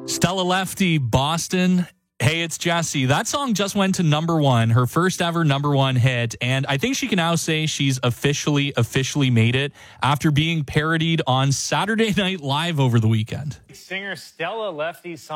Stella Lefty, Boston. Hey, it's Jessie. That song just went to number one, her first ever number one hit. And I think she can now say she's officially made it after being parodied on Saturday Night Live over the weekend. Singer Stella Lefty's song